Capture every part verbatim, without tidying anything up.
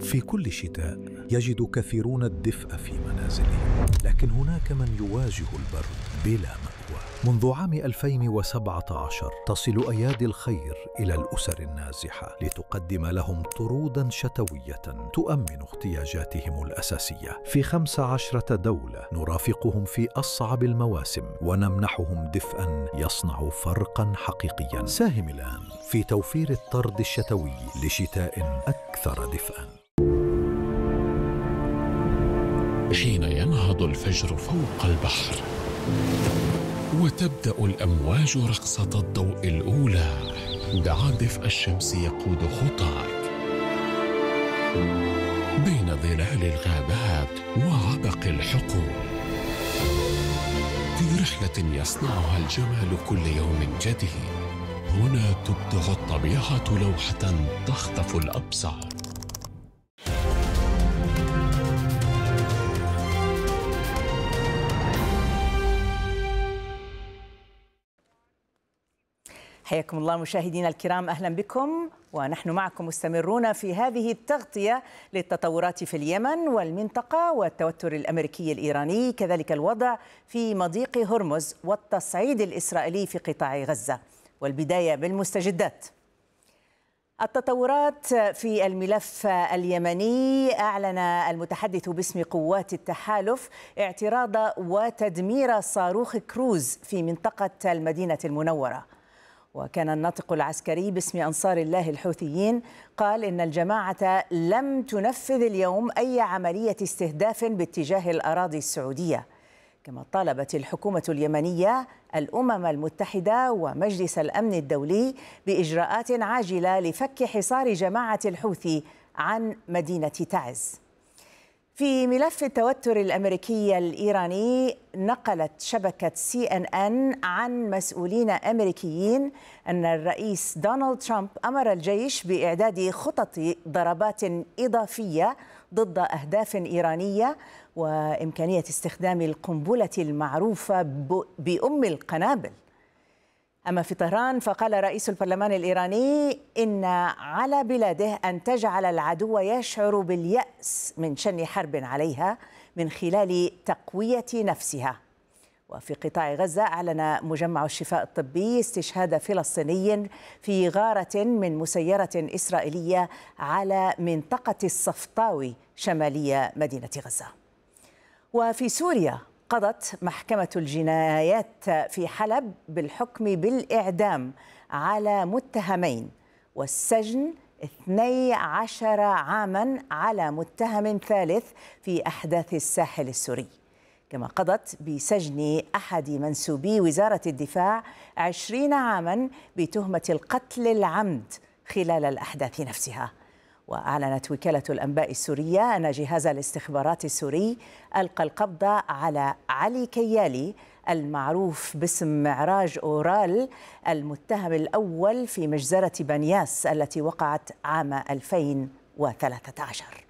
في كل شتاء يجد كثيرون الدفء في منازلهم، لكن هناك من يواجه البرد بلا مأوى. منذ عام ألفين وسبعة عشر تصل أيادي الخير إلى الأسر النازحة لتقدم لهم طرودا شتوية تؤمن احتياجاتهم الأساسية. في خمس عشرة دولة نرافقهم في أصعب المواسم ونمنحهم دفئا يصنع فرقا حقيقيا. ساهم الآن في توفير الطرد الشتوي لشتاء أكثر دفئا. حين ينهض الفجر فوق البحر وتبدأ الأمواج رقصة الضوء الأولى، دعا دفء الشمس يقود خطاك بين ظلال الغابات وعبق الحقول، في رحلة يصنعها الجمال كل يوم جديد. هنا تبدع الطبيعة لوحة تخطف الأبصار. حياكم الله مشاهدينا الكرام، أهلا بكم ونحن معكم مستمرون في هذه التغطية للتطورات في اليمن والمنطقة والتوتر الأمريكي الإيراني، كذلك الوضع في مضيق هرمز والتصعيد الإسرائيلي في قطاع غزة. والبداية بالمستجدات. التطورات في الملف اليمني. أعلن المتحدث باسم قوات التحالف اعتراض وتدمير صاروخ كروز في منطقة المدينة المنورة. وكان الناطق العسكري باسم أنصار الله الحوثيين قال إن الجماعة لم تنفذ اليوم أي عملية استهداف باتجاه الأراضي السعودية. كما طالبت الحكومة اليمنية الأمم المتحدة ومجلس الأمن الدولي بإجراءات عاجلة لفك حصار جماعة الحوثي عن مدينة تعز. في ملف التوتر الأمريكي الإيراني، نقلت شبكة سي إن إن عن مسؤولين أمريكيين أن الرئيس دونالد ترامب أمر الجيش بإعداد خطط ضربات إضافية ضد أهداف إيرانية وإمكانية استخدام القنبلة المعروفة بأم القنابل. أما في طهران فقال رئيس البرلمان الإيراني إن على بلاده أن تجعل العدو يشعر باليأس من شن حرب عليها من خلال تقوية نفسها. وفي قطاع غزة أعلن مجمع الشفاء الطبي استشهاد فلسطيني في غارة من مسيرة إسرائيلية على منطقة الصفطاوي شمالية مدينة غزة. وفي سوريا قضت محكمة الجنايات في حلب بالحكم بالإعدام على متهمين والسجن اثني عشر عاما على متهم ثالث في أحداث الساحل السوري. كما قضت بسجن أحد منسوبي وزارة الدفاع عشرين عاما بتهمة القتل العمد خلال الأحداث نفسها. وأعلنت وكالة الأنباء السورية أن جهاز الاستخبارات السوري ألقى القبض على علي كيالي المعروف باسم معراج أورال، المتهم الأول في مجزرة بنياس التي وقعت عام ألفين وثلاثة عشر.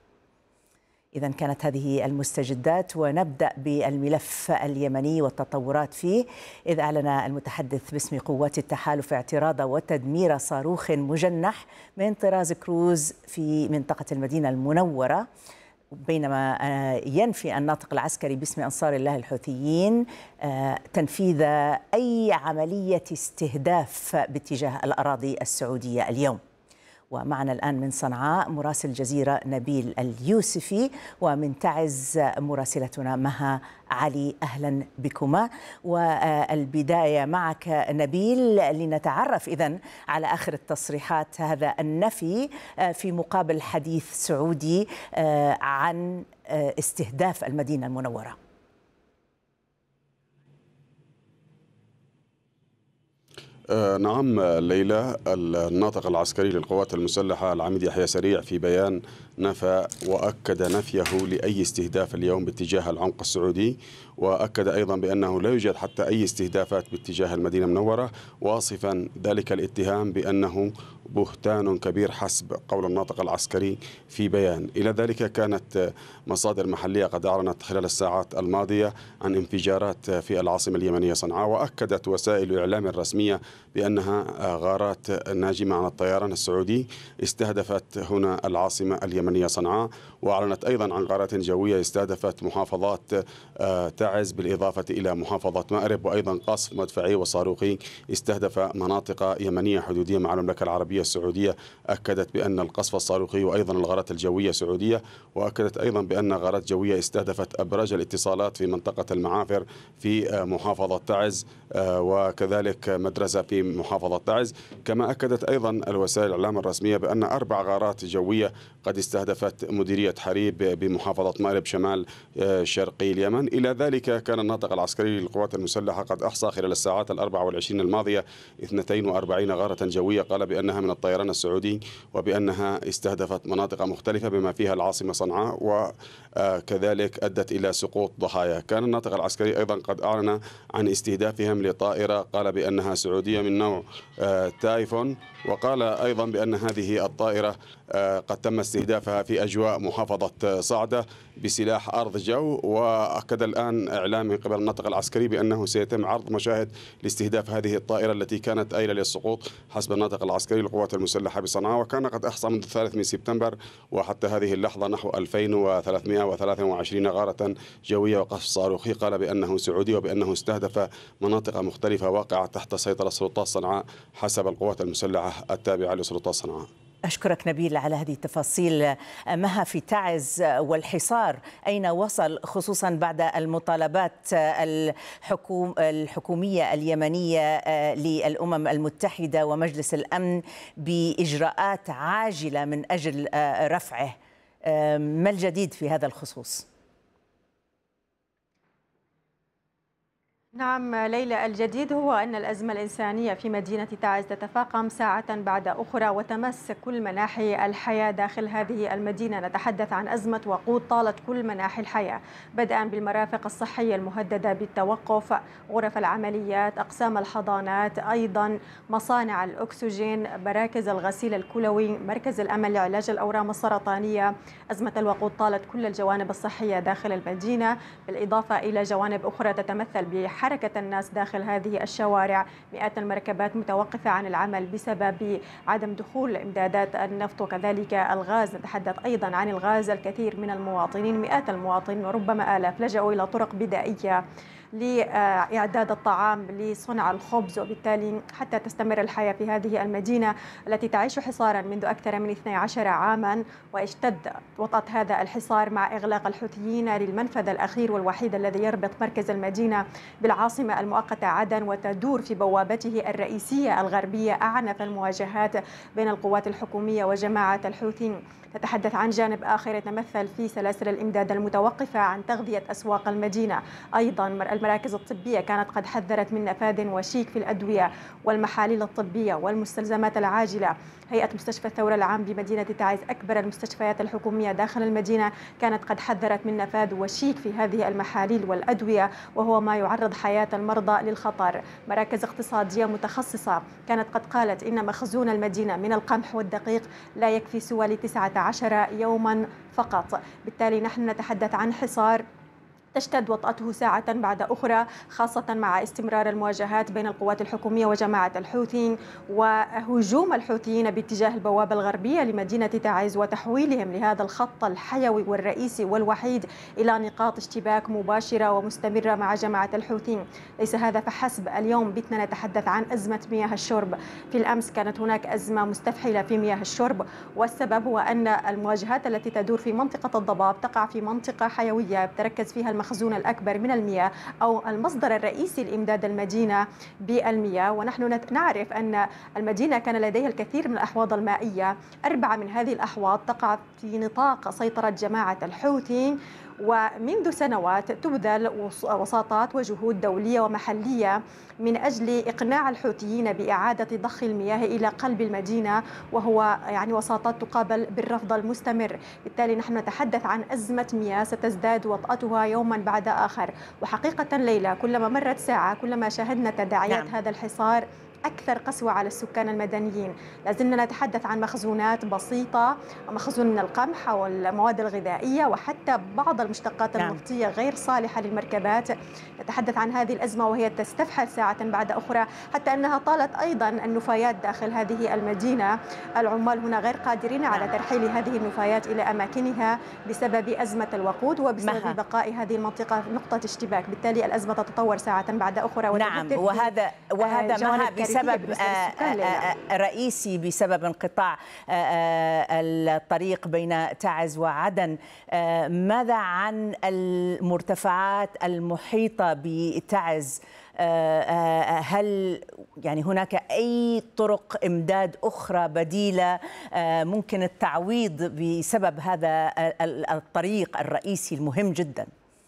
إذن كانت هذه المستجدات، ونبدأ بالملف اليمني والتطورات فيه، إذ أعلن المتحدث باسم قوات التحالف اعتراض وتدمير صاروخ مجنح من طراز كروز في منطقة المدينة المنورة، بينما ينفي الناطق العسكري باسم أنصار الله الحوثيين تنفيذ أي عملية استهداف باتجاه الأراضي السعودية اليوم. ومعنا الآن من صنعاء مراسل الجزيرة نبيل اليوسفي، ومن تعز مراسلتنا مها علي. أهلا بكما. والبداية معك نبيل لنتعرف إذن على آخر التصريحات هذا النفي في مقابل حديث سعودي عن استهداف المدينة المنورة. آه نعم ليلى، الناطق العسكري للقوات المسلحة العميد يحيى سريع في بيان نفى وأكد نفيه لأي استهداف اليوم باتجاه العمق السعودي، وأكد أيضا بأنه لا يوجد حتى أي استهدافات باتجاه المدينة المنورة، واصفا ذلك الاتهام بأنه بهتان كبير حسب قول الناطق العسكري في بيان. إلى ذلك كانت مصادر محلية قد أعلنت خلال الساعات الماضية عن انفجارات في العاصمة اليمنية صنعاء، وأكدت وسائل الإعلام الرسمية بأنها غارات ناجمة عن الطيران السعودي استهدفت هنا العاصمة اليمنية صنعاء، وأعلنت أيضا عن غارات جوية استهدفت محافظات تعز بالإضافة إلى محافظة مأرب، وأيضا قصف مدفعي وصاروخي استهدف مناطق يمنية حدودية مع المملكة العربية السعودية. أكدت بأن القصف الصاروخي وأيضا الغارات الجوية سعودية، وأكدت أيضا بأن غارات جوية استهدفت أبراج الاتصالات في منطقة المعافر في محافظة تعز، وكذلك مدرسة في محافظة تعز. كما أكدت أيضا الوسائل الإعلام الرسمية بأن أربع غارات جوية قد استهدفت مديرية حريب بمحافظة مأرب شمال شرقي اليمن. إلى ذلك كان الناطق العسكري للقوات المسلحة قد أحصى خلال الساعات الأربع والعشرين الماضية اثنتين وأربعين غارة جوية قال بأنها من الطيران السعودي، وبأنها استهدفت مناطق مختلفة بما فيها العاصمة صنعاء، وكذلك أدت إلى سقوط ضحايا. كان الناطق العسكري أيضا قد أعلن عن استهدافهم لطائرة قال بأنها سعودية من نوع تايفون، وقال أيضا بأن هذه الطائرة قد تم استهدافها في أجواء محافظة صعدة بسلاح أرض جو. وأكد الآن إعلام من قبل الناطق العسكري بأنه سيتم عرض مشاهد لاستهداف هذه الطائرة التي كانت آيلة للسقوط حسب الناطق العسكري للقوات المسلحة بصنعاء، وكان قد أحصى منذ الثالث من سبتمبر وحتى هذه اللحظة نحو ألفين وثلاثمائة وثلاثة وعشرين غارة جوية وقصف صاروخي قال بأنه سعودي، وبأنه استهدف مناطق مختلفة واقعة تحت سيطرة سلطات صنعاء حسب القوات المسلحة التابعة لسلطات صنعاء. أشكرك نبيل على هذه التفاصيل. مها في تعز والحصار أين وصل، خصوصا بعد المطالبات الحكوم الحكومية اليمنية للأمم المتحدة ومجلس الأمن بإجراءات عاجلة من أجل رفعه؟ ما الجديد في هذا الخصوص؟ نعم ليلى، الجديد هو أن الأزمة الإنسانية في مدينة تعز تتفاقم ساعة بعد أخرى وتمس كل مناحي الحياة داخل هذه المدينة. نتحدث عن أزمة وقود طالت كل مناحي الحياة، بدءا بالمرافق الصحية المهددة بالتوقف، غرف العمليات، أقسام الحضانات، أيضا مصانع الأكسجين، مراكز الغسيل الكلوي، مركز الأمل لعلاج الأورام السرطانية. أزمة الوقود طالت كل الجوانب الصحية داخل المدينة، بالإضافة إلى جوانب أخرى تتمثل بحركة حركة الناس داخل هذه الشوارع. مئات المركبات متوقفة عن العمل بسبب عدم دخول إمدادات النفط وكذلك الغاز. نتحدث أيضا عن الغاز، الكثير من المواطنين، مئات المواطنين وربما آلاف لجأوا إلى طرق بدائية لإعداد الطعام لصنع الخبز، وبالتالي حتى تستمر الحياة في هذه المدينة التي تعيش حصارا منذ أكثر من اثني عشر عاما. واشتد وطأة هذا الحصار مع إغلاق الحوثيين للمنفذ الأخير والوحيد الذي يربط مركز المدينة بالعاصمة المؤقتة عدن، وتدور في بوابته الرئيسية الغربية أعنف المواجهات بين القوات الحكومية وجماعة الحوثيين. تتحدث عن جانب آخر يتمثل في سلاسل الإمداد المتوقفة عن تغذية أسواق المدينة. أيضا المراكز الطبية كانت قد حذرت من نفاذ وشيك في الأدوية والمحاليل الطبية والمستلزمات العاجلة. هيئة مستشفى الثورة العام بمدينة تعز، أكبر المستشفيات الحكومية داخل المدينة، كانت قد حذرت من نفاذ وشيك في هذه المحاليل والأدوية، وهو ما يعرض حياة المرضى للخطر. مراكز اقتصادية متخصصة كانت قد قالت إن مخزون المدينة من القمح والدقيق لا يكفي سوى لتسعة عشر يوما فقط. بالتالي نحن نتحدث عن حصار تشتد وطأته ساعة بعد أخرى، خاصة مع استمرار المواجهات بين القوات الحكومية وجماعة الحوثيين وهجوم الحوثيين باتجاه البوابة الغربية لمدينة تعز وتحويلهم لهذا الخط الحيوي والرئيسي والوحيد إلى نقاط اشتباك مباشرة ومستمرة مع جماعة الحوثيين. ليس هذا فحسب، اليوم بتنا نتحدث عن أزمة مياه الشرب. في الأمس كانت هناك أزمة مستفحلة في مياه الشرب، والسبب هو أن المواجهات التي تدور في منطقة الضباب تقع في منطقة حيوية تركز فيها المخزون الأكبر من المياه أو المصدر الرئيسي لإمداد المدينة بالمياه. ونحن نعرف أن المدينة كان لديها الكثير من الأحواض المائية، أربعة من هذه الأحواض تقع في نطاق سيطرة جماعة الحوثيين، ومنذ سنوات تبذل وساطات وجهود دولية ومحلية من أجل إقناع الحوثيين بإعادة ضخ المياه إلى قلب المدينة، وهو يعني وساطات تقابل بالرفض المستمر. بالتالي نحن نتحدث عن أزمة مياه ستزداد وطأتها يوما بعد آخر. وحقيقة ليلى، كلما مرت ساعة كلما شاهدنا تداعيات نعم. هذا الحصار أكثر قسوة على السكان المدنيين. لازلنا نتحدث عن مخزونات بسيطة، مخزون من القمح والمواد الغذائية وحتى بعض المشتقات النفطية غير صالحة للمركبات. نتحدث عن هذه الأزمة وهي تستفحل ساعة بعد أخرى، حتى أنها طالت أيضا النفايات داخل هذه المدينة. العمال هنا غير قادرين على ترحيل هذه النفايات إلى أماكنها بسبب أزمة الوقود وبسبب مها. بقاء هذه المنطقة نقطة اشتباك. بالتالي الأزمة تتطور ساعة بعد أخرى. نعم، وهذا وهذا مها بسبب رئيسي بسبب انقطاع الطريق بين تعز وعدن. ماذا عن المرتفعات المحيطة بتعز؟ هل يعني هناك أي طرق إمداد أخرى بديلة ممكن التعويض بسبب هذا الطريق الرئيسي المهم جدا؟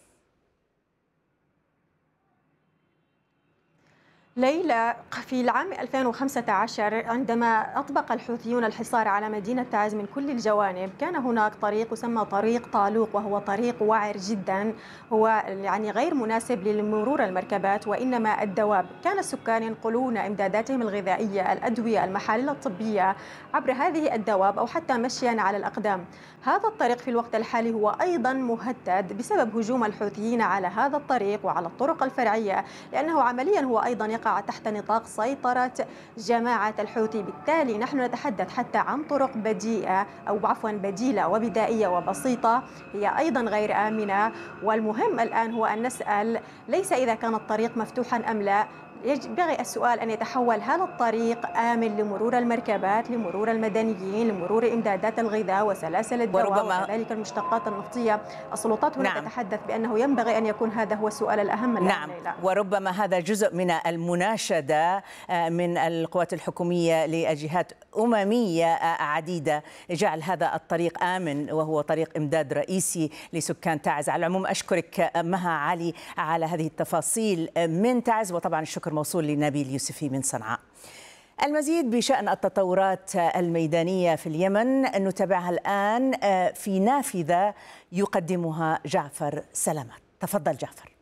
ليلى، في العام ألفين وخمسة عشر عندما أطبق الحوثيون الحصار على مدينة تعز من كل الجوانب، كان هناك طريق يسمى طريق طالوق، وهو طريق وعر جدا، هو يعني غير مناسب لمرور المركبات وإنما الدواب. كان السكان ينقلون إمداداتهم الغذائية، الأدوية، المحاليل الطبية عبر هذه الدواب أو حتى مشيا على الأقدام. هذا الطريق في الوقت الحالي هو أيضا مهدد بسبب هجوم الحوثيين على هذا الطريق وعلى الطرق الفرعية، لأنه عمليا هو أيضا يقع تحت نطاق سيطرة جماعة الحوثي. بالتالي نحن نتحدث حتى عن طرق بديئة أو عفوا بديلة وبدائية وبسيطة، هي أيضا غير آمنة. والمهم الآن هو أن نسأل ليس إذا كان الطريق مفتوحا أم لا، ينبغي السؤال أن يتحول: هل الطريق آمن لمرور المركبات، لمرور المدنيين، لمرور إمدادات الغذاء وسلاسل الدواء وكذلك المشتقات النفطية؟ السلطات هنا نعم. تتحدث بأنه ينبغي أن يكون هذا هو السؤال الأهم. نعم، وربما هذا جزء من المناشدة من القوات الحكومية لجهات أممية عديدة جعل هذا الطريق آمن، وهو طريق إمداد رئيسي لسكان تعز. على العموم أشكرك مها علي على هذه التفاصيل من تعز، وطبعا الشكر موصول لنبيل يوسفي من صنعاء. المزيد بشأن التطورات الميدانية في اليمن نتابعها الآن في نافذة يقدمها جعفر سلامات. تفضل جعفر.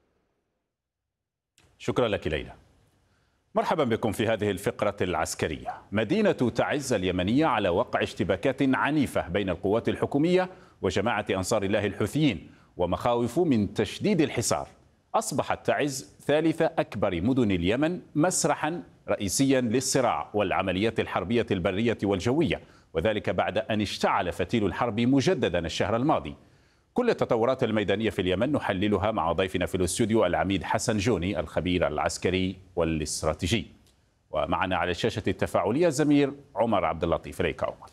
شكرا لك ليلى. مرحبا بكم في هذه الفقرة العسكرية. مدينة تعز اليمنية على وقع اشتباكات عنيفة بين القوات الحكومية وجماعة أنصار الله الحوثيين، ومخاوف من تشديد الحصار. أصبحت تعز ثالث أكبر مدن اليمن مسرحا رئيسيا للصراع والعمليات الحربية البرية والجوية، وذلك بعد أن اشتعل فتيل الحرب مجددا الشهر الماضي. كل التطورات الميدانية في اليمن نحللها مع ضيفنا في الاستوديو العميد حسن جوني الخبير العسكري والاستراتيجي، ومعنا على الشاشة التفاعلية الزميل عمر عبد اللطيف. إليك عمر.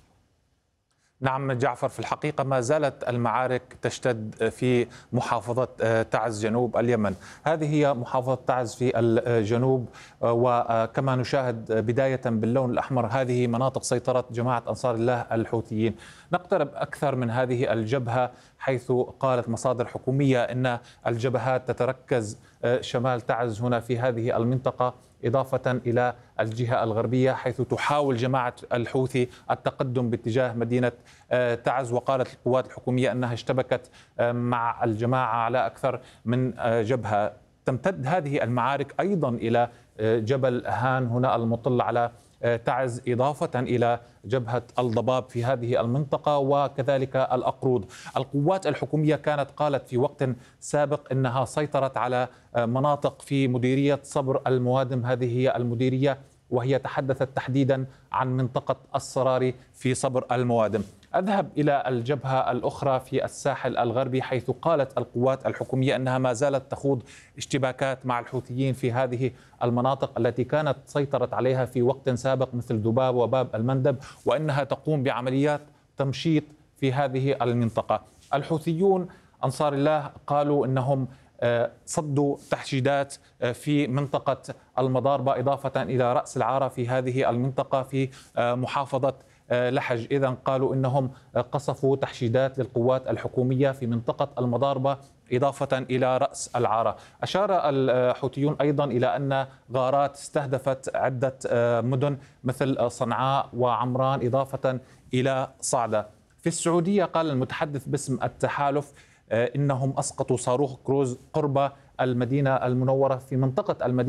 نعم جعفر، في الحقيقة ما زالت المعارك تشتد في محافظة تعز جنوب اليمن. هذه هي محافظة تعز في الجنوب، وكما نشاهد بداية باللون الأحمر هذه مناطق سيطرة جماعة أنصار الله الحوثيين. نقترب أكثر من هذه الجبهة، حيث قالت مصادر حكومية أن الجبهات تتركز شمال تعز هنا في هذه المنطقة، إضافة إلى الجهة الغربية حيث تحاول جماعة الحوثي التقدم باتجاه مدينة تعز. وقالت القوات الحكومية أنها اشتبكت مع الجماعة على أكثر من جبهة. تمتد هذه المعارك أيضا إلى جبل هان هنا المطل على تعز، إضافة إلى جبهة الضباب في هذه المنطقة وكذلك الأقرود. القوات الحكومية كانت قالت في وقت سابق أنها سيطرت على مناطق في مديرية صبر الموادم، هذه هي المديرية، وهي تحدثت تحديدا عن منطقة الصراري في صبر الموادم. أذهب إلى الجبهة الأخرى في الساحل الغربي، حيث قالت القوات الحكومية أنها ما زالت تخوض اشتباكات مع الحوثيين في هذه المناطق التي كانت سيطرت عليها في وقت سابق مثل دباب وباب المندب، وأنها تقوم بعمليات تمشيط في هذه المنطقة. الحوثيون أنصار الله قالوا أنهم صدوا تحشيدات في منطقة المضاربة، إضافة إلى رأس العارة في هذه المنطقة في محافظة لحج. إذن قالوا إنهم قصفوا تحشيدات للقوات الحكومية في منطقة المضاربة إضافة إلى رأس العارة. أشار الحوثيون أيضا إلى أن غارات استهدفت عدة مدن مثل صنعاء وعمران إضافة إلى صعدة. في السعودية قال المتحدث باسم التحالف إنهم أسقطوا صاروخ كروز قرب المدينة المنورة في منطقة المدينة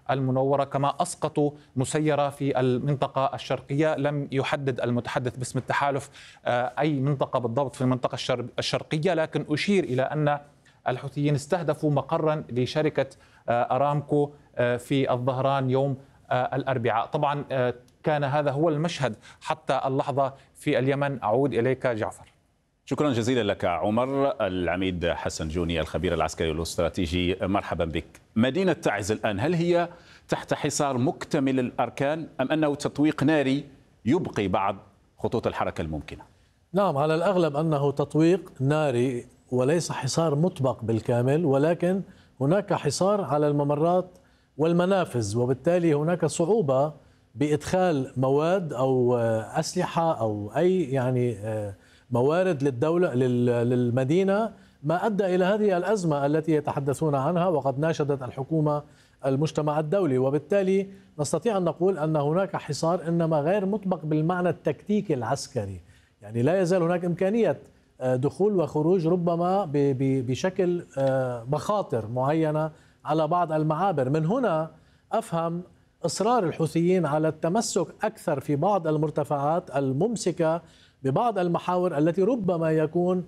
المنورة، كما أسقطوا مسيرة في المنطقة الشرقية. لم يحدد المتحدث باسم التحالف أي منطقة بالضبط في المنطقة الشرقية، لكن أشير إلى أن الحوثيين استهدفوا مقرا لشركة أرامكو في الظهران يوم الأربعاء. طبعا كان هذا هو المشهد حتى اللحظة في اليمن. أعود إليك جعفر. شكرا جزيلا لك عمر. العميد حسن جوني الخبير العسكري والاستراتيجي، مرحبا بك. مدينة تعز الآن هل هي تحت حصار مكتمل الأركان أم أنه تطويق ناري يبقي بعض خطوط الحركة الممكنة؟ نعم، على الأغلب أنه تطويق ناري وليس حصار مطبق بالكامل، ولكن هناك حصار على الممرات والمنافذ، وبالتالي هناك صعوبة بإدخال مواد أو أسلحة أو أي يعني موارد للدولة للمدينة، ما أدى إلى هذه الأزمة التي يتحدثون عنها، وقد ناشدت الحكومة المجتمع الدولي. وبالتالي نستطيع أن نقول أن هناك حصار، إنما غير مطبق بالمعنى التكتيكي العسكري. يعني لا يزال هناك إمكانية دخول وخروج ربما بشكل مخاطر معينة على بعض المعابر. من هنا أفهم إصرار الحوثيين على التمسك أكثر في بعض المرتفعات الممسكة ببعض المحاور التي ربما يكون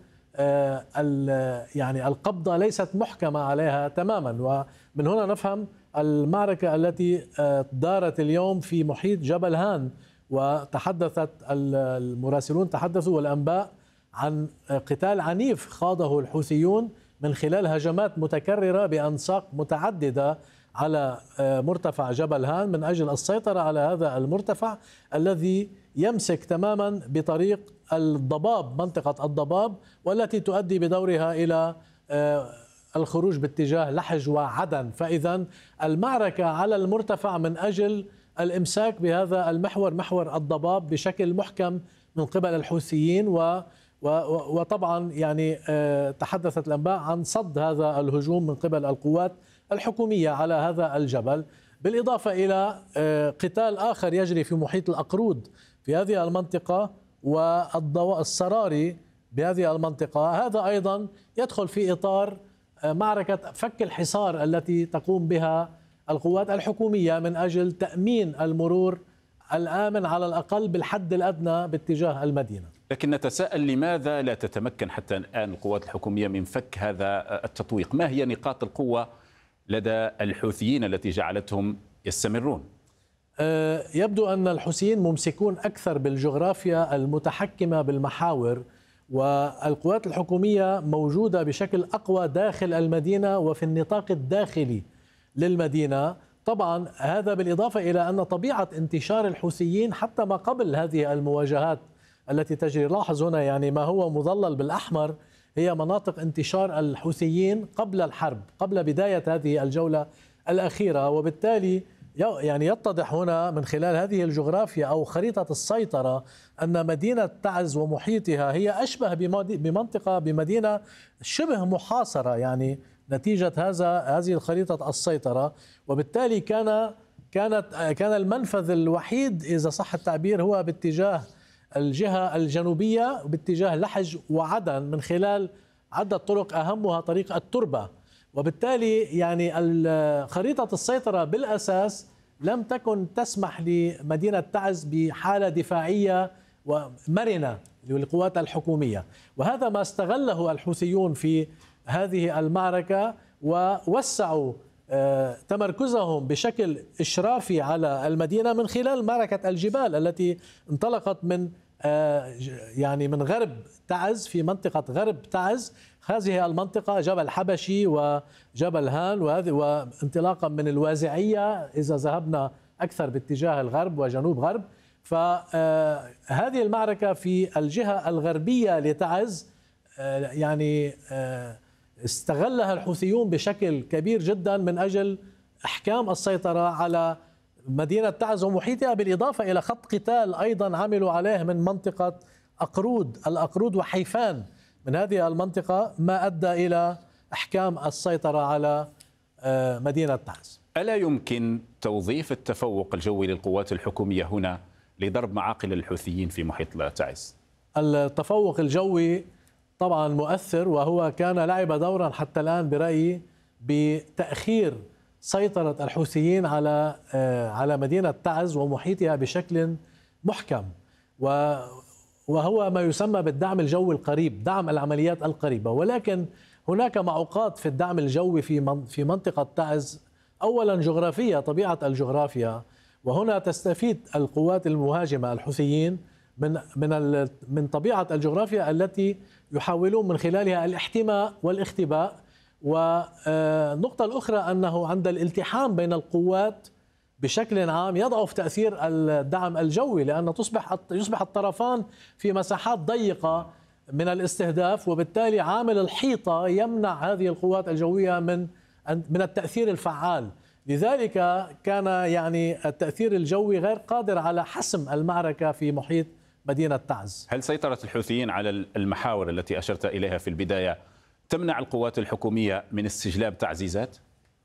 يعني القبضة ليست محكمة عليها تماما. ومن هنا نفهم المعركة التي دارت اليوم في محيط جبل هان، وتحدثت المراسلون تحدثوا والأنباء عن قتال عنيف خاضه الحوثيون من خلال هجمات متكررة بأنساق متعددة على مرتفع جبل هان من أجل السيطرة على هذا المرتفع الذي يمسك تماما بطريق الضباب، منطقة الضباب، والتي تؤدي بدورها إلى الخروج باتجاه لحج وعدن. فإذا المعركة على المرتفع من أجل الإمساك بهذا المحور، محور الضباب، بشكل محكم من قبل الحوثيين. و وطبعا يعني تحدثت الأنباء عن صد هذا الهجوم من قبل القوات الحكومية على هذا الجبل، بالإضافة إلى قتال آخر يجري في محيط الأقرود في هذه المنطقة والصراري بهذه المنطقة. هذا أيضا يدخل في إطار معركة فك الحصار التي تقوم بها القوات الحكومية من أجل تأمين المرور الآمن على الأقل بالحد الأدنى باتجاه المدينة. لكن نتساءل لماذا لا تتمكن حتى الآن القوات الحكومية من فك هذا التطويق؟ ما هي نقاط القوة لدى الحوثيين التي جعلتهم يستمرون؟ يبدو أن الحوثيين ممسكون أكثر بالجغرافيا المتحكمة بالمحاور، والقوات الحكومية موجودة بشكل أقوى داخل المدينة وفي النطاق الداخلي للمدينة. طبعا هذا بالإضافة إلى أن طبيعة انتشار الحوثيين حتى ما قبل هذه المواجهات التي تجري، لاحظ هنا يعني ما هو مظلل بالأحمر هي مناطق انتشار الحوثيين قبل الحرب، قبل بداية هذه الجولة الأخيرة. وبالتالي يعني يتضح هنا من خلال هذه الجغرافيا أو خريطة السيطرة أن مدينة تعز ومحيطها هي أشبه بمنطقة بمدينة شبه محاصرة، يعني نتيجة هذا هذه الخريطة السيطرة. وبالتالي كان كانت كان المنفذ الوحيد إذا صح التعبير هو باتجاه الجهة الجنوبية، باتجاه لحج وعدن، من خلال عدة طرق أهمها طريق التربة. وبالتالي يعني خريطة السيطرة بالأساس لم تكن تسمح لمدينة تعز بحالة دفاعية ومرنة للقوات الحكومية، وهذا ما استغله الحوثيون في هذه المعركة، ووسعوا تمركزهم بشكل إشرافي على المدينة من خلال معركة الجبال التي انطلقت من يعني من غرب تعز، في منطقة غرب تعز، هذه المنطقة جبل حبشي وجبل هان، وهذه وانطلاقا من الوازعية إذا ذهبنا أكثر باتجاه الغرب وجنوب غرب. فهذه المعركة في الجهة الغربية لتعز يعني استغلها الحوثيون بشكل كبير جدا من أجل إحكام السيطرة على مدينة تعز ومحيطها، بالإضافة إلى خط قتال أيضا عملوا عليه من منطقة أقرود الأقرود وحيفان من هذه المنطقة، ما أدى إلى إحكام السيطرة على مدينة تعز. ألا يمكن توظيف التفوق الجوي للقوات الحكومية هنا لضرب معاقل الحوثيين في محيط تعز؟ التفوق الجوي طبعا مؤثر، وهو كان لعب دورا حتى الآن برأيي بتأخير سيطرة الحوثيين على على مدينة تعز ومحيطها بشكل محكم، وهو ما يسمى بالدعم الجوي القريب، دعم العمليات القريبة. ولكن هناك معوقات في الدعم الجوي في في منطقة تعز. أولا جغرافية، طبيعة الجغرافيا، وهنا تستفيد القوات المهاجمة الحوثيين من من من طبيعة الجغرافيا التي يحاولون من خلالها الاحتماء والاختباء. والنقطة الأخرى أنه عند الالتحام بين القوات بشكل عام يضعف تأثير الدعم الجوي، لأن تصبح يصبح الطرفان في مساحات ضيقة من الاستهداف، وبالتالي عامل الحيطة يمنع هذه القوات الجوية من من التأثير الفعال. لذلك كان يعني التأثير الجوي غير قادر على حسم المعركة في محيط مدينة تعز. هل سيطرة الحوثيين على المحاور التي أشرت إليها في البداية تمنع القوات الحكومية من استجلاب تعزيزات؟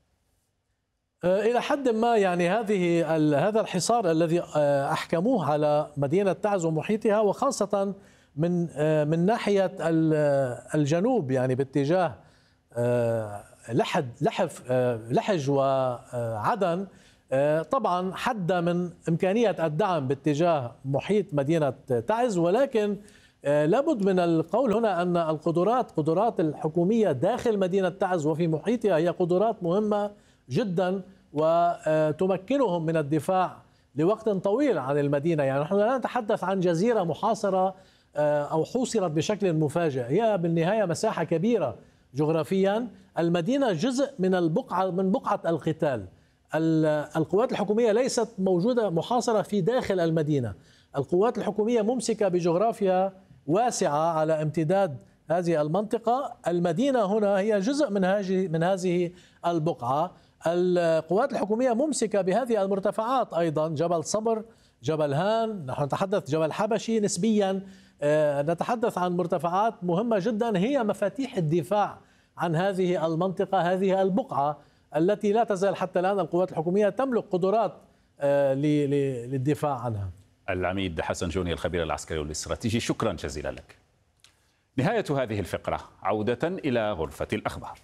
إلى حد ما، يعني هذه هذا الحصار الذي أحكموه على مدينة تعز ومحيطها، وخاصة من من ناحية الجنوب، يعني باتجاه لحد لحف لحج وعدن، طبعا حد من إمكانية الدعم باتجاه محيط مدينة تعز. ولكن لابد من القول هنا أن القدرات قدرات الحكومية داخل مدينة تعز وفي محيطها هي قدرات مهمة جدا، وتمكنهم من الدفاع لوقت طويل عن المدينة. يعني نحن لا نتحدث عن جزيرة محاصرة أو حوصرت بشكل مفاجئ، هي بالنهاية مساحة كبيرة جغرافيا. المدينة جزء من البقعة من بقعة القتال. القوات الحكومية ليست موجودة محاصرة في داخل المدينة، القوات الحكومية ممسكة بجغرافيا واسعة على امتداد هذه المنطقة. المدينة هنا هي جزء من هذه من هذه البقعة. القوات الحكومية ممسكة بهذه المرتفعات أيضا، جبل صبر، جبل هان، نحن نتحدث جبل حبشي نسبيا، نتحدث عن مرتفعات مهمة جدا هي مفاتيح الدفاع عن هذه المنطقة، هذه البقعة التي لا تزال حتى الآن القوات الحكومية تملك قدرات للدفاع عنها. العميد حسن جوني الخبير العسكري والاستراتيجي، شكرا جزيلا لك. نهاية هذه الفقرة، عودة إلى غرفة الأخبار.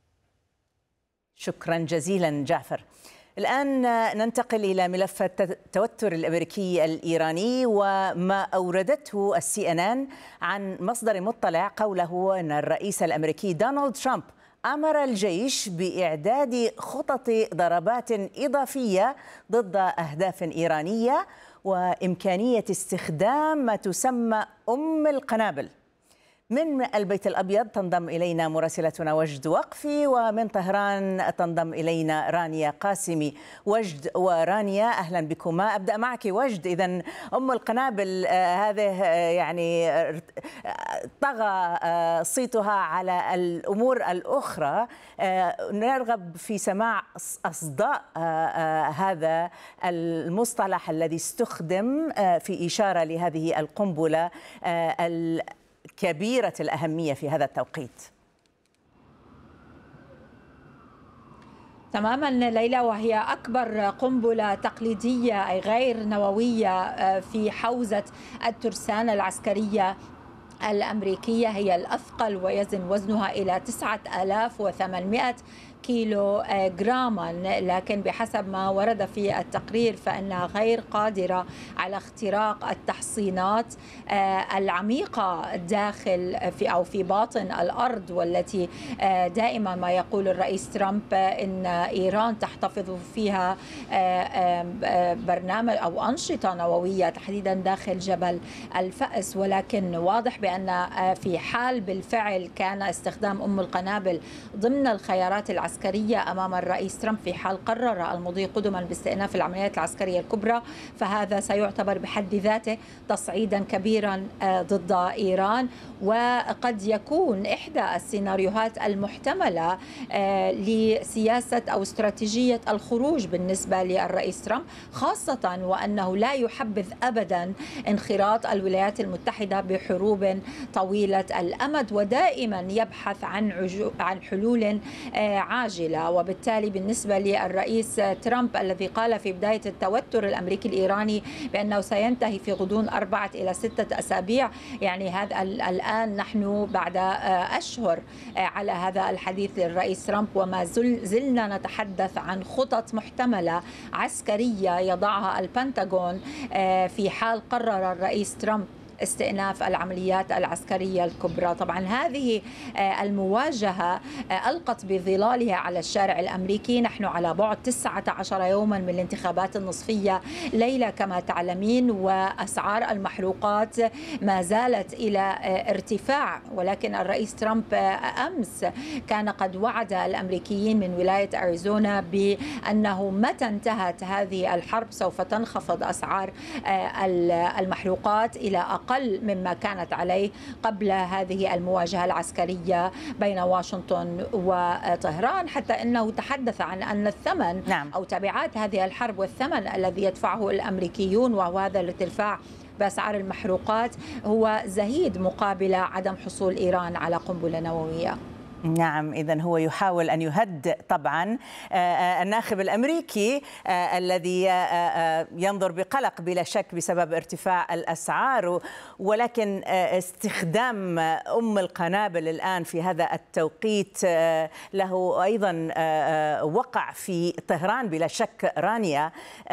شكرا جزيلا جعفر. الآن ننتقل إلى ملف التوتر الأمريكي الإيراني وما أوردته السي إن إن عن مصدر مطلع قوله أن الرئيس الأمريكي دونالد ترامب أمر الجيش بإعداد خطط ضربات إضافية ضد أهداف إيرانية وإمكانية استخدام ما تسمى أم القنابل. من البيت الأبيض تنضم إلينا مراسلتنا وجد وقفي، ومن طهران تنضم إلينا رانيا قاسمي. وجد ورانيا، أهلا بكما. أبدأ معك وجد. إذن أم القنابل هذه يعني طغى صيتها على الأمور الأخرى. نرغب في سماع أصداء هذا المصطلح الذي استخدم في إشارة لهذه القنبلة كبيرة الأهمية في هذا التوقيت. تماما ليلى، وهي أكبر قنبلة تقليدية أي غير نووية في حوزة الترسانة العسكرية الأمريكية. هي الأثقل ويزن وزنها إلى تسعة آلاف وثمانمائة كيلو جراما، لكن بحسب ما ورد في التقرير فإنها غير قادرة على اختراق التحصينات العميقة داخل في أو في باطن الأرض، والتي دائما ما يقول الرئيس ترامب إن إيران تحتفظ فيها برنامج أو أنشطة نووية تحديدا داخل جبل الفأس. ولكن واضح بأن في حال بالفعل كان استخدام أم القنابل ضمن الخيارات العسكرية العسكرية أمام الرئيس ترامب في حال قرر المضي قدما باستئناف العمليات العسكرية الكبرى، فهذا سيعتبر بحد ذاته تصعيدا كبيرا ضد إيران، وقد يكون إحدى السيناريوهات المحتملة لسياسة أو استراتيجية الخروج بالنسبة للرئيس ترامب، خاصة وأنه لا يحبذ أبدا انخراط الولايات المتحدة بحروب طويلة الأمد، ودائما يبحث عن عن حلول عاجلة. وبالتالي بالنسبة للرئيس ترامب الذي قال في بداية التوتر الأمريكي الإيراني بأنه سينتهي في غضون أربعة إلى ستة أسابيع، يعني هذا الآن نحن بعد أشهر على هذا الحديث للرئيس ترامب، وما زلنا نتحدث عن خطط محتملة عسكرية يضعها البنتاغون في حال قرر الرئيس ترامب استئناف العمليات العسكرية الكبرى. طبعا هذه المواجهة ألقت بظلالها على الشارع الأمريكي. نحن على بعد تسعة عشر يوما من الانتخابات النصفية ليلة كما تعلمين، وأسعار المحروقات ما زالت إلى ارتفاع، ولكن الرئيس ترامب أمس كان قد وعد الأمريكيين من ولاية أريزونا بأنه متى انتهت هذه الحرب سوف تنخفض أسعار المحروقات إلى أقل أقل مما كانت عليه قبل هذه المواجهة العسكرية بين واشنطن وطهران، حتى أنه تحدث عن أن الثمن نعم. أو تبعات هذه الحرب والثمن الذي يدفعه الأمريكيون وهو هذا الارتفاع بأسعار المحروقات هو زهيد مقابل عدم حصول إيران على قنبلة نووية. نعم، إذن هو يحاول أن يهدئ طبعا الناخب الأمريكي الذي ينظر بقلق بلا شك بسبب ارتفاع الأسعار، ولكن استخدام أم القنابل الآن في هذا التوقيت له أيضا وقع في طهران بلا شك. رانيا،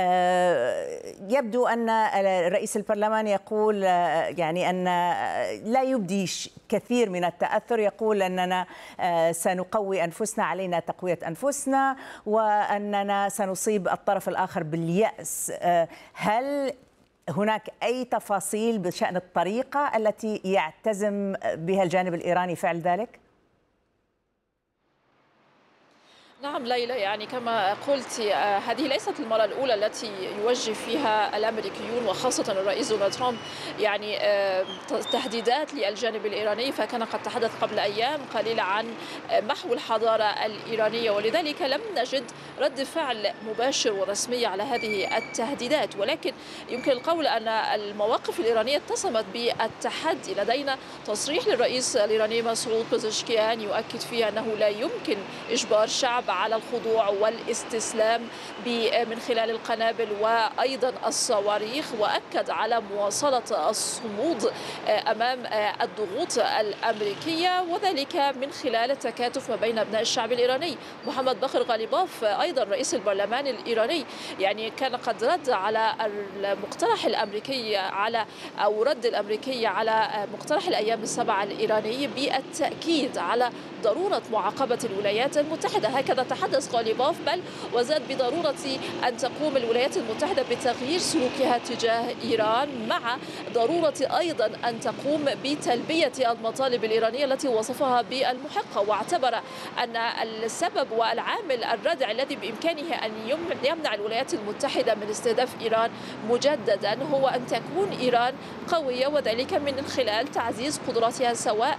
يبدو أن رئيس البرلمان يقول يعني أن لا يبدي كثير من التأثر، يقول أننا سنقوي أنفسنا، علينا تقوية أنفسنا، وأننا سنصيب الطرف الآخر باليأس. هل هناك أي تفاصيل بشأن الطريقة التي يعتزم بها الجانب الإيراني فعل ذلك؟ نعم ليلى، يعني كما قلت هذه ليست المرة الأولى التي يوجه فيها الأمريكيون وخاصة الرئيس دونالد ترامب يعني تهديدات للجانب الإيراني، فكان قد تحدث قبل أيام قليلة عن محو الحضارة الإيرانية، ولذلك لم نجد رد فعل مباشر ورسمي على هذه التهديدات. ولكن يمكن القول أن المواقف الإيرانية اتسمت بالتحدي. لدينا تصريح للرئيس الإيراني مسعود بزشكيان يؤكد فيه أنه لا يمكن إجبار شعب على الخضوع والاستسلام من خلال القنابل وأيضا الصواريخ، وأكد على مواصلة الصمود أمام الضغوط الأمريكية، وذلك من خلال التكاتف ما بين أبناء الشعب الإيراني. محمد باقر غالباف أيضا رئيس البرلمان الإيراني يعني كان قد رد على المقترح الأمريكي على أو رد الأمريكي على مقترح الأيام السبعة الإيراني بالتأكيد على ضرورة معاقبة الولايات المتحدة. هكذا تحدث غالباف، بل وزاد بضرورة أن تقوم الولايات المتحدة بتغيير سلوكها تجاه إيران، مع ضرورة أيضا أن تقوم بتلبية المطالب الإيرانية التي وصفها بالمحقة، واعتبر أن السبب والعامل الردع الذي بإمكانه أن يمنع الولايات المتحدة من استهداف إيران مجددا هو أن تكون إيران قوية، وذلك من خلال تعزيز قدراتها سواء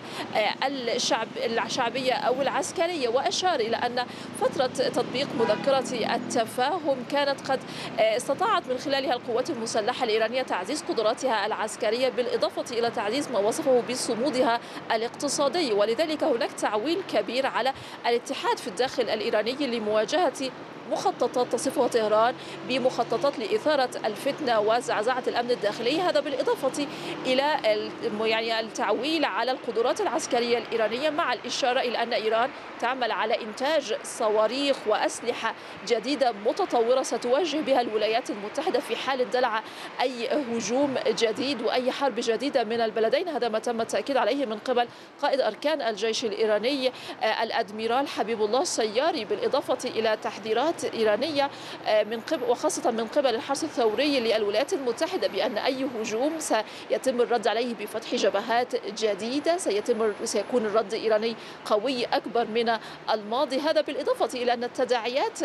الشعب الشعبية أو العسكرية. وأشار إلى أن فترة تطبيق مذكرة التفاهم كانت قد استطاعت من خلالها القوات المسلحة الإيرانية تعزيز قدراتها العسكرية بالإضافة إلى تعزيز ما وصفه بصمودها الاقتصادي، ولذلك هناك تعويل كبير على الاتحاد في الداخل الإيراني لمواجهة مخططات تصفها طهران بمخططات لإثارة الفتنة وزعزعة الأمن الداخلي. هذا بالإضافة إلى يعني التعويل على القدرات العسكرية الإيرانية، مع الإشارة إلى أن إيران تعمل على إنتاج صواريخ وأسلحة جديدة متطورة ستواجه بها الولايات المتحدة في حال اندلع أي هجوم جديد وأي حرب جديدة من البلدين. هذا ما تم التأكيد عليه من قبل قائد أركان الجيش الإيراني الأدميرال حبيب الله السياري، بالإضافة إلى تحذيرات إيرانية من قبل وخاصة من قبل الحرس الثوري للولايات المتحدة بأن أي هجوم سيتم الرد عليه بفتح جبهات جديدة، سيتم سيكون الرد الإيراني قوي أكبر من الماضي. هذا بالإضافة إلى أن التداعيات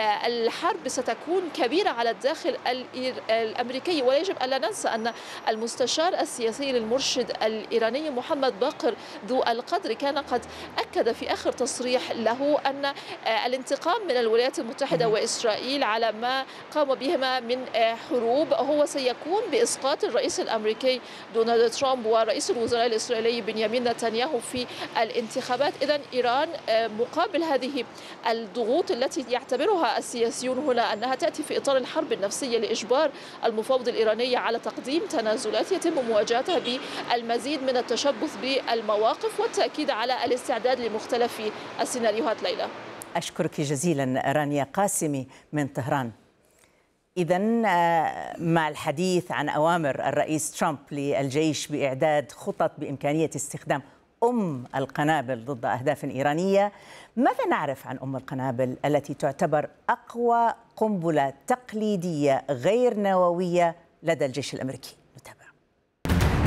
الحرب ستكون كبيرة على الداخل الأمريكي. ولا يجب أن لا ننسى أن المستشار السياسي للمرشد الإيراني محمد باقر ذو القدر كان قد أكد في آخر تصريح له أن الانتقام من الولايات المتحدة المتحدة وإسرائيل على ما قام بهما من حروب هو سيكون بإسقاط الرئيس الأمريكي دونالد ترامب ورئيس الوزراء الإسرائيلي بنيامين نتنياهو في الانتخابات. إذن إيران مقابل هذه الضغوط التي يعتبرها السياسيون هنا أنها تأتي في إطار الحرب النفسية لإجبار المفاوض الإيرانية على تقديم تنازلات يتم مواجهتها بالمزيد من التشبث بالمواقف والتأكيد على الاستعداد لمختلف السيناريوهات. ليلى، أشكرك جزيلا رانيا قاسمي من طهران. إذن مع الحديث عن أوامر الرئيس ترامب للجيش بإعداد خطط بإمكانية استخدام أم القنابل ضد أهداف إيرانية، ماذا نعرف عن أم القنابل التي تعتبر أقوى قنبلة تقليدية غير نووية لدى الجيش الأمريكي؟